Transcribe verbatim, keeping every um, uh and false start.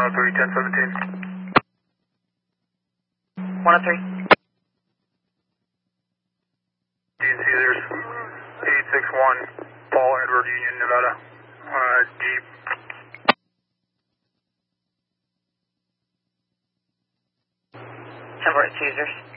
oh three, ten seventeen. one oh three. D and C, there's eight six one, Paul Edward, Union, Nevada. Uh, Jeep. Number at Caesars.